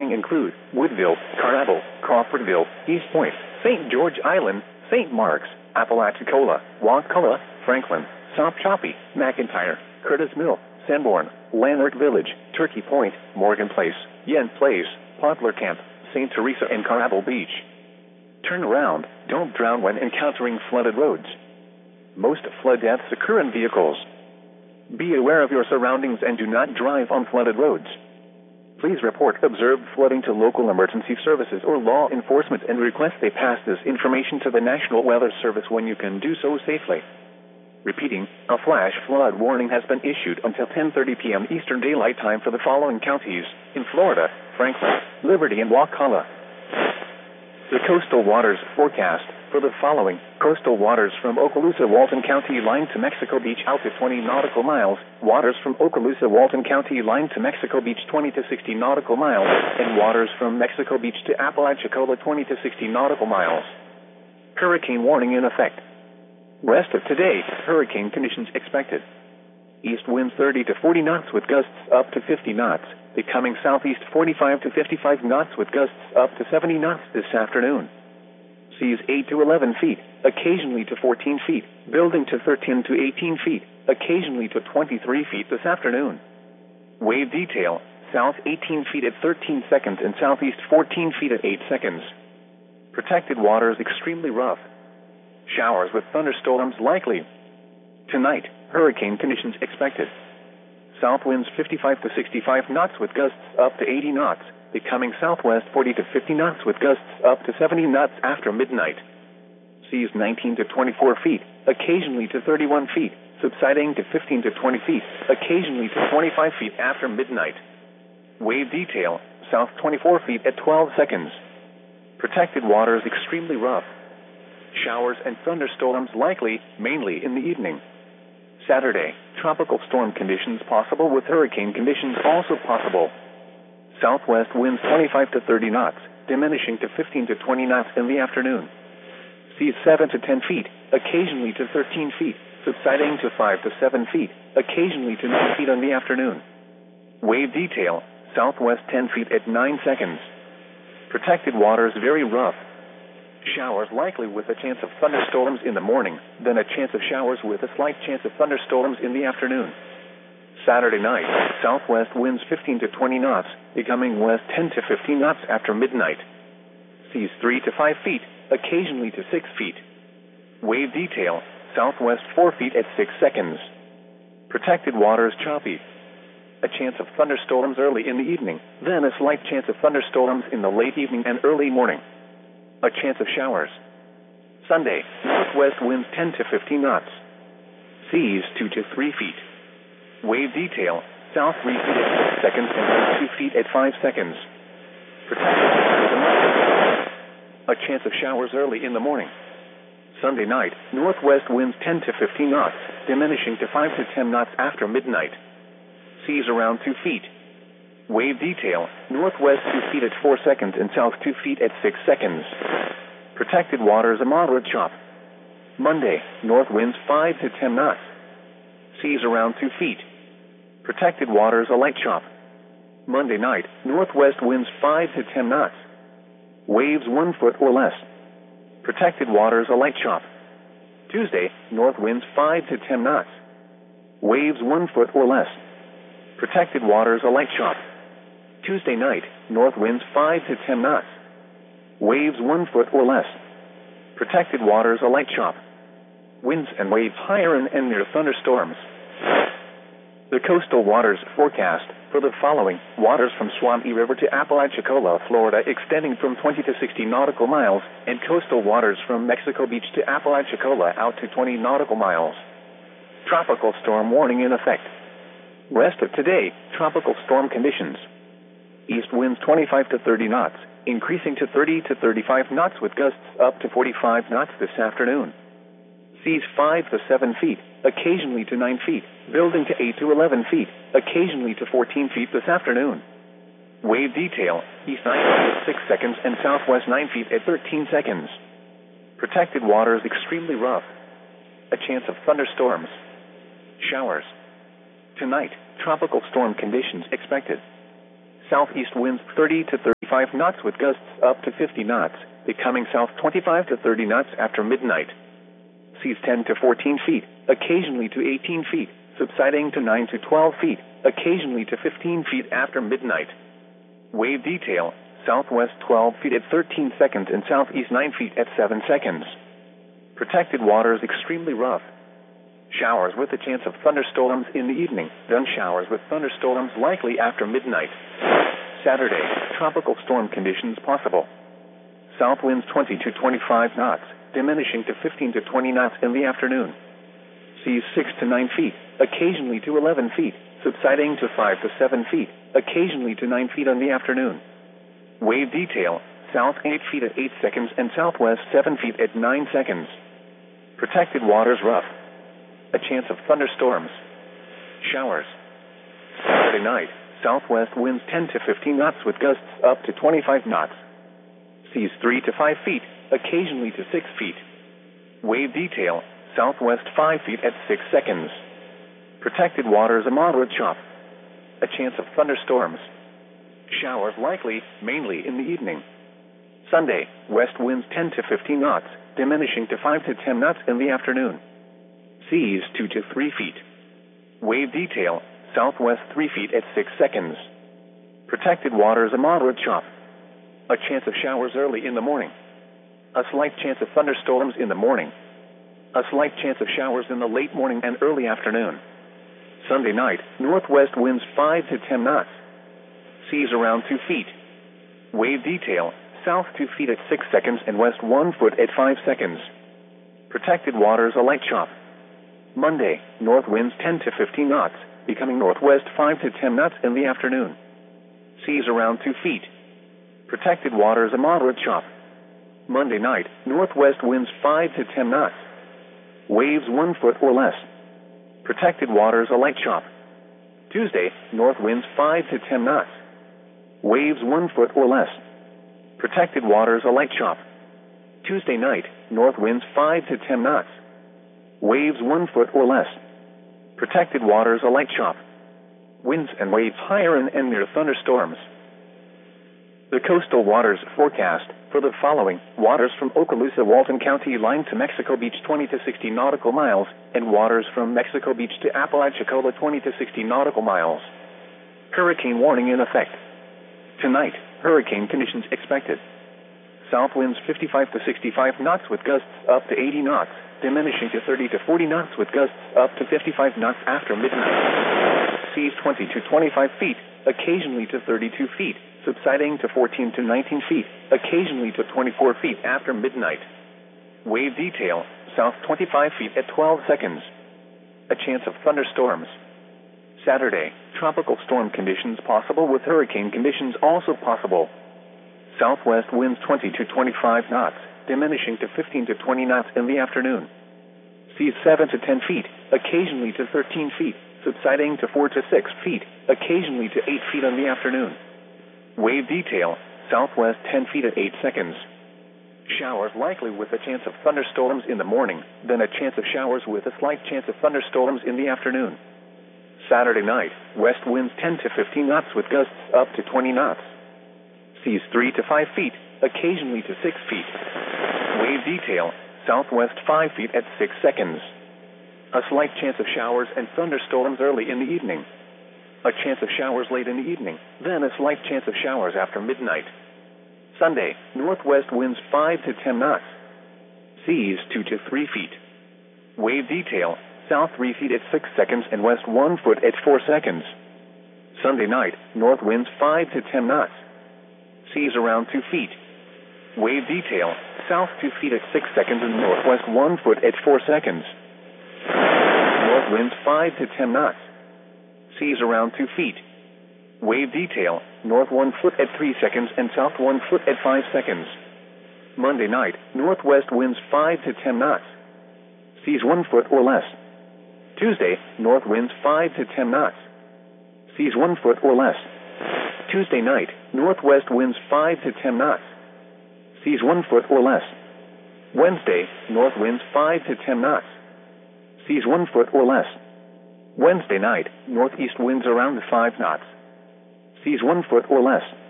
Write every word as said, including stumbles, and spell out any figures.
include Woodville, Carnable, Crawfordville, East Point, Saint George Island, Saint Mark's, Apalachicola, Wakulla, Franklin, South Choppy, McIntyre, Curtis Mill, Sanborn, Lanark Village, Turkey Point, Morgan Place, Yen Place, Poplar Camp, Saint Teresa and Carnable Beach. Turn around, don't drown when encountering flooded roads. Most flood deaths occur in vehicles. Be aware of your surroundings and do not drive on flooded roads. Please report observed flooding to local emergency services or law enforcement and request they pass this information to the National Weather Service when you can do so safely. Repeating, a flash flood warning has been issued until ten thirty p.m. Eastern Daylight Time for the following counties in Florida: Franklin, Liberty, and Wakulla. The coastal waters forecast for the following: coastal waters from Okaloosa, Walton County line to Mexico Beach out to twenty nautical miles, waters from Okaloosa, Walton County line to Mexico Beach twenty to sixty nautical miles, and waters from Mexico Beach to Apalachicola twenty to sixty nautical miles. Hurricane warning in effect. Rest of today, hurricane conditions expected. East winds thirty to forty knots with gusts up to fifty knots. Becoming southeast forty-five to fifty-five knots with gusts up to seventy knots this afternoon. Seas eight to eleven feet, occasionally to fourteen feet, building to thirteen to eighteen feet, occasionally to twenty-three feet this afternoon. Wave detail, south eighteen feet at thirteen seconds and southeast fourteen feet at eight seconds. Protected waters extremely rough. Showers with thunderstorms likely. Tonight, hurricane conditions expected. South winds fifty-five to sixty-five knots with gusts up to eighty knots. Becoming southwest forty to fifty knots with gusts up to seventy knots after midnight. Seas nineteen to twenty-four feet, occasionally to thirty-one feet, subsiding to fifteen to twenty feet, occasionally to twenty-five feet after midnight. Wave detail, south twenty-four feet at twelve seconds. Protected waters extremely rough. Showers and thunderstorms likely, mainly in the evening. Saturday, tropical storm conditions possible with hurricane conditions also possible. Southwest winds twenty-five to thirty knots, diminishing to fifteen to twenty knots in the afternoon. Seas seven to ten feet, occasionally to thirteen feet, subsiding to five to seven feet, occasionally to nine feet in the afternoon. Wave detail, southwest ten feet at nine seconds. Protected waters very rough. Showers likely with a chance of thunderstorms in the morning, then a chance of showers with a slight chance of thunderstorms in the afternoon. Saturday night, southwest winds fifteen to twenty knots, becoming west ten to fifteen knots after midnight. Seas three to five feet, occasionally to six feet. Wave detail, southwest four feet at six seconds. Protected waters choppy. A chance of thunderstorms early in the evening, then a slight chance of thunderstorms in the late evening and early morning. A chance of showers. Sunday, northwest winds ten to fifteen knots. Seas two to three feet. Wave detail, south three feet at six seconds and two feet at five seconds. Protected waters. A chance of showers early in the morning. Sunday night, northwest winds ten to fifteen knots, diminishing to five to ten knots after midnight. Seas around two feet. Wave detail, northwest two feet at four seconds and south two feet at six seconds. Protected waters a moderate chop. Monday, north winds five to ten knots. Seas around two feet. Protected waters a light chop. Monday night, northwest winds five to ten knots. Waves one foot or less. Protected waters a light chop. Tuesday, north winds five to ten knots. Waves one foot or less. Protected waters a light chop. Tuesday night, north winds five to ten knots. Waves one foot or less. Protected waters a light chop. Winds and waves higher and, and near thunderstorms. The coastal waters forecast for the following: waters from Swampy River to Apalachicola, Florida, extending from twenty to sixty nautical miles, and coastal waters from Mexico Beach to Apalachicola out to twenty nautical miles. Tropical storm warning in effect. Rest of today, tropical storm conditions. East winds twenty-five to thirty knots, increasing to thirty to thirty-five knots with gusts up to forty-five knots this afternoon. Seas five to seven feet, occasionally to nine feet, building to eight to eleven feet, occasionally to fourteen feet this afternoon. Wave detail, east nine feet at six seconds and southwest nine feet at thirteen seconds. Protected waters extremely rough. A chance of thunderstorms. Showers. Tonight, tropical storm conditions expected. Southeast winds thirty to thirty-five knots with gusts up to fifty knots, becoming south twenty-five to thirty knots after midnight. Seas ten to fourteen feet, occasionally to eighteen feet, subsiding to nine to twelve feet, occasionally to fifteen feet after midnight. Wave detail, southwest twelve feet at thirteen seconds and southeast nine feet at seven seconds. Protected waters extremely rough. Showers with a chance of thunderstorms in the evening, then showers with thunderstorms likely after midnight. Saturday, tropical storm conditions possible. South winds twenty to twenty-five knots, diminishing to fifteen to twenty knots in the afternoon. Seas six to nine feet, occasionally to eleven feet, subsiding to five to seven feet, occasionally to nine feet in the afternoon. Wave detail, south eight feet at eight seconds and southwest seven feet at nine seconds. Protected waters rough. A chance of thunderstorms. Showers. Saturday night, southwest winds ten to fifteen knots with gusts up to twenty-five knots. Seas three to five feet, occasionally to six feet. Wave detail, southwest five feet at six seconds. Protected waters a moderate chop. A chance of thunderstorms. Showers likely, mainly in the evening. Sunday, west winds ten to fifteen knots, diminishing to five to ten knots in the afternoon. Seas two to three feet. Wave detail, southwest three feet at six seconds. Protected waters a moderate chop. A chance of showers early in the morning. A slight chance of thunderstorms in the morning. A slight chance of showers in the late morning and early afternoon. Sunday night, northwest winds five to ten knots. Seas around two feet. Wave detail, south two feet at six seconds and west one foot at five seconds. Protected waters a light chop. Monday, north winds ten to fifteen knots, becoming northwest five to ten knots in the afternoon. Seas around two feet. Protected waters a moderate chop. Monday night, northwest winds five to ten knots. Waves one foot or less. Protected waters a light chop. Tuesday, north winds five to ten knots. Waves one foot or less. Protected waters a light chop. Tuesday night, north winds five to ten knots. Waves one foot or less. Protected waters a light chop. Winds and waves higher and, and near thunderstorms. The coastal waters forecast for the following: waters from Okaloosa, Walton County line to Mexico Beach twenty to sixty nautical miles, and waters from Mexico Beach to Apalachicola twenty to sixty nautical miles. Hurricane warning in effect. Tonight, hurricane conditions expected. South winds fifty-five to sixty-five knots with gusts up to eighty knots, diminishing to thirty to forty knots with gusts up to fifty-five knots after midnight. Seas twenty to twenty-five feet, occasionally to thirty-two feet, subsiding to fourteen to nineteen feet, occasionally to twenty-four feet after midnight. Wave detail, south twenty-five feet at twelve seconds. A chance of thunderstorms. Saturday, tropical storm conditions possible with hurricane conditions also possible. Southwest winds twenty to twenty-five knots, diminishing to fifteen to twenty knots in the afternoon. Seas seven to ten feet, occasionally to thirteen feet, subsiding to four to six feet, occasionally to eight feet in the afternoon. Wave detail, southwest ten feet at eight seconds. Showers likely with a chance of thunderstorms in the morning, then a chance of showers with a slight chance of thunderstorms in the afternoon. Saturday night, west winds ten to fifteen knots with gusts up to twenty knots. Seas three to five feet, occasionally to six feet. Wave detail, southwest five feet at six seconds. A slight chance of showers and thunderstorms early in the evening. A chance of showers late in the evening, then a slight chance of showers after midnight. Sunday, northwest winds five to ten knots. Seas two to three feet. Wave detail, south three feet at six seconds and west one foot at four seconds. Sunday night, north winds five to ten knots. Seas around two feet. Wave detail, south two feet at six seconds and northwest one foot at four seconds. North winds five to ten knots. Seas around two feet. Wave detail, north one foot at three seconds and south one foot at five seconds. Monday night, northwest winds five to ten knots. Seas one foot or less. Tuesday, north winds five to ten knots. Seas one foot or less. Tuesday night, northwest winds five to ten knots. Seas one foot or less. Wednesday, north winds five to ten knots. Seas one foot or less. Wednesday night, northeast winds around five knots. He's one foot or less.